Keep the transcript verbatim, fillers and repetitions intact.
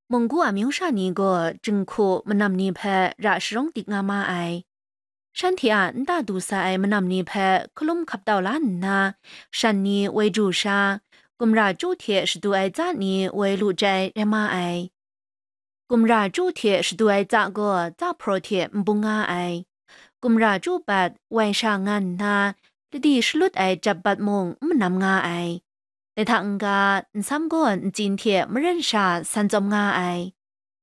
蒙古阿明啥尼个政库么南尼派ราชรงติงามาไอฉันที่อ่านตาดูสายมันนำนี้เพคลุมขับดาวล้านนาฉันนี้ไว้จูชากุมราจูเทสดูไอจานี้ไว้รู้ใจเรมาไอกุมราจูเทสดูไอจาก็จาโปรเทมบุงาไอกุมราจูบัดไว้ชางานนาดีสลุดไอจับบัดมงมันนำงาไอในทางกาซ้ำก่อนจีนเทมเรนชาสันจอมงาไอ